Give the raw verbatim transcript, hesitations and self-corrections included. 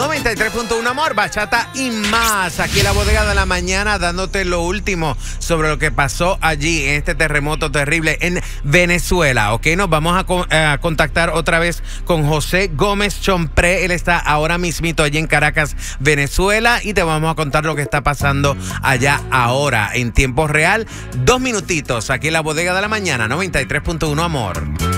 noventa y tres punto uno Amor, bachata y más. Aquí en la bodega de la mañana dándote lo último sobre lo que pasó allí en este terremoto terrible en Venezuela. Ok, nos vamos a, con, a contactar otra vez con José Gómez Chompré. Él está ahora mismito allí en Caracas, Venezuela, y te vamos a contar lo que está pasando allá ahora en tiempo real. Dos minutitos aquí en la bodega de la mañana, noventa y tres punto uno Amor.